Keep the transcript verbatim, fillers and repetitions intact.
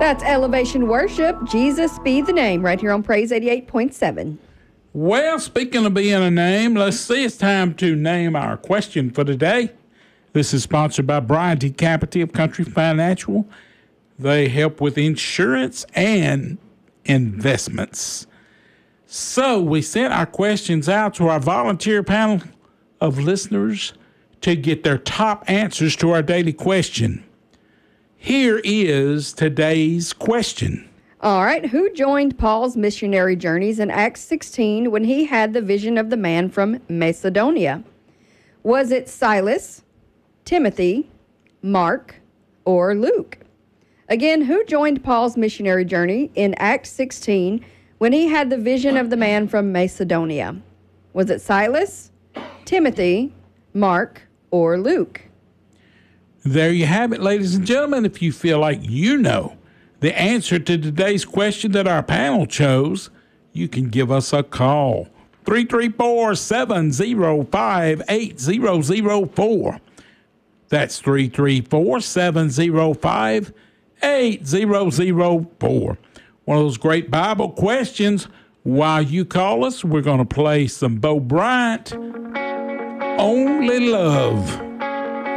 That's Elevation Worship. Jesus be the name right here on Praise eighty-eight point seven. Well, speaking of being a name, let's see. It's time to name our question for today. This is sponsored by Brian T. Capity of Country Financial. They help with insurance and investments. So we sent our questions out to our volunteer panel of listeners to get their top answers to our daily question. Here is today's question. All right. Who joined Paul's missionary journeys in Acts sixteen when he had the vision of the man from Macedonia? Was it Silas, Timothy, Mark, or Luke? Again, who joined Paul's missionary journey in Acts sixteen when he had the vision of the man from Macedonia? Was it Silas, Timothy, Mark, or Luke? There you have it, ladies and gentlemen. If you feel like you know the answer to today's question that our panel chose, you can give us a call. three three four, seven zero five, eight zero zero four. That's three three four, seven zero five, eight zero zero four. One of those great Bible questions. While you call us, we're going to play some Bo Bryant, Only Love.